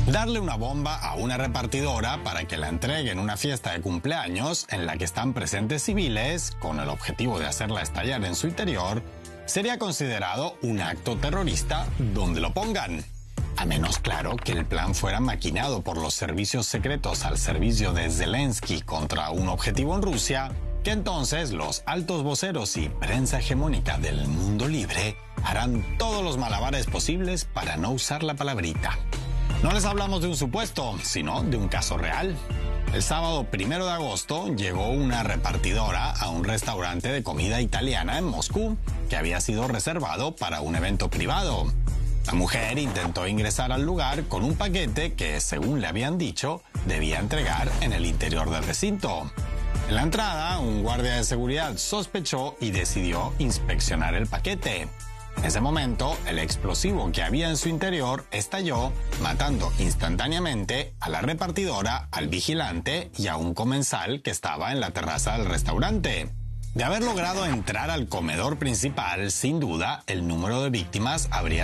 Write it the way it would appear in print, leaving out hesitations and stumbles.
Darle una bomba a una repartidora para que la entregue en una fiesta de cumpleaños en la que están presentes civiles, con el objetivo de hacerla estallar en su interior, sería considerado un acto terrorista donde lo pongan. A menos, claro, que el plan fuera maquinado por los servicios secretos al servicio de Zelensky contra un objetivo en Rusia, que entonces los altos voceros y prensa hegemónica del mundo libre harán todos los malabares posibles para no usar la palabrita. No les hablamos de un supuesto, sino de un caso real. El sábado 1 de agosto llegó una repartidora a un restaurante de comida italiana en Moscú que había sido reservado para un evento privado. La mujer intentó ingresar al lugar con un paquete que, según le habían dicho, debía entregar en el interior del recinto. En la entrada, un guardia de seguridad sospechó y decidió inspeccionar el paquete. En ese momento, el explosivo que había en su interior estalló, matando instantáneamente a la repartidora, al vigilante y a un comensal que estaba en la terraza del restaurante. De haber logrado entrar al comedor principal, sin duda, el número de víctimas habría